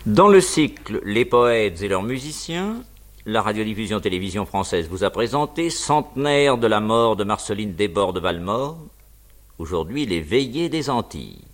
Dans le cycle Les poètes et leurs musiciens, la radiodiffusion-télévision française vous a présenté Centenaire de la mort de Marceline Desbordes de Valmore, aujourd'hui les Veillées des Antilles.